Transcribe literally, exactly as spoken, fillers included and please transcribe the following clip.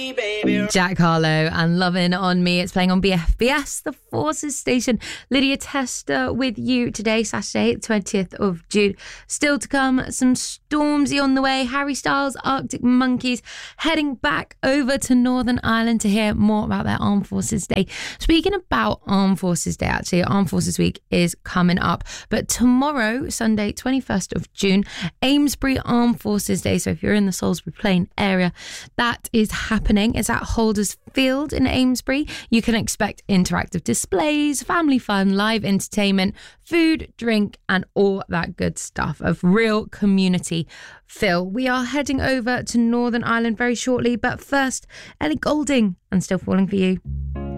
Jack Harlow and Lovin' On Me. It's playing on B F B S, the Forces Station. Lydia Tester with you today, Saturday, twentieth of June. Still to come, some Stormzy on the way. Harry Styles, Arctic Monkeys, heading back over to Northern Ireland to hear more about their Armed Forces Day. Speaking about Armed Forces Day, actually, Armed Forces Week is coming up. But tomorrow, Sunday, twenty-first of June, Amesbury Armed Forces Day. So if you're in the Salisbury Plain area, that is happening. It's at Holders Field in Amesbury. You can expect interactive displays, family fun, live entertainment, food, drink, and all that good stuff of real community feel. We are heading over to Northern Ireland very shortly, but first, Ellie Goulding and Still Falling For You.